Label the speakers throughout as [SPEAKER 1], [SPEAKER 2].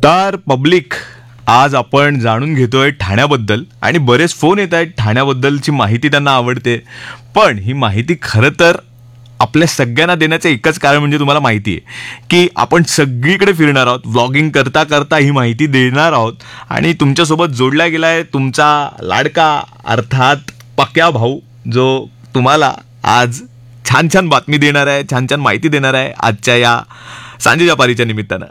[SPEAKER 1] तर पब्लिक, आज आपण जाणून घेतोय ठाण्याबद्दल आणि बरेच फोन येत आहेत ठाण्याबद्दलची माहिती त्यांना आवडते. पण ही माहिती खरं तर आपल्या सगळ्यांना देण्याचं एकच कारण म्हणजे तुम्हाला माहिती आहे की आपण सगळीकडे फिरणार आहोत, व्लॉगिंग करता करता ही माहिती देणार आहोत. आणि तुमच्यासोबत जोडला गेलाय तुमचा लाडका अर्थात पक्या भाऊ, जो तुम्हाला आज छान छान बातमी देणार आहे, छान छान माहिती देणार आहे आजच्या या सांजेच्या पारीच्या निमित्तानं.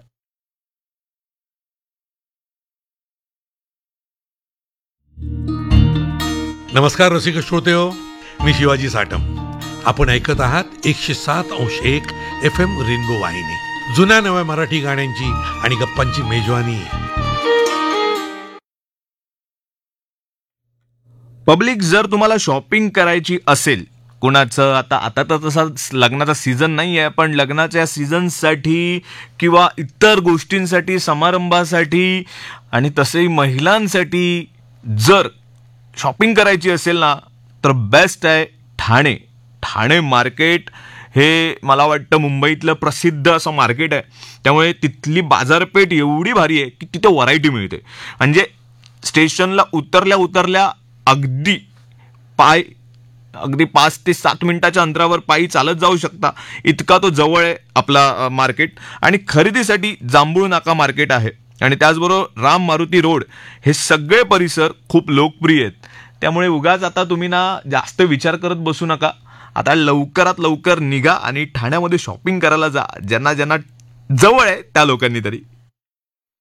[SPEAKER 2] नमस्कार रसिक श्रोतेहो, मी शिवाजी साटम. आपण ऐकत आहात 107.1 FM रेनबो वाहिनी, जुन्या नव्या मराठी गाण्यांची आणि गप्पांची मेजवानी.
[SPEAKER 1] पब्लिक, जर तुम्हाला शॉपिंग करायची असेल कोणाचं, आता आता तर तसा लग्नाचा सीझन नाही आहे, पण लग्नाच्या सीझनसाठी किंवा इतर गोष्टींसाठी, समारंभासाठी आणि तसेही महिलांसाठी जर शॉपिंग करायची असेल ना, तर बेस्ट आहे ठाणे. ठाणे मार्केट हे मला वाटतं मुंबईतलं प्रसिद्ध असं मार्केट आहे. त्यामुळे तिथली बाजारपेठ एवढी भारी आहे की तिथे व्हरायटी मिळते. म्हणजे स्टेशनला उतरल्या अगदी 5 ते 7 मिनिटाच्या अंतरावर पायी चालत जाऊ शकता, इतका तो जवळ आहे आपला मार्केट. आणि खरेदीसाठी जांभूळ नाका मार्केट आहे आणि त्याचबरोबर राम मारुती रोड, हे सगळे परिसर खूप लोकप्रिय आहेत. त्यामुळे उगाच आता तुम्ही ना जास्त विचार करत बसू नका. आता लवकरात लवकर निघा आणि ठाण्यामध्ये शॉपिंग करायला जा. ज्यांना ज्यांना जवळ आहे त्या लोकांनी तरी.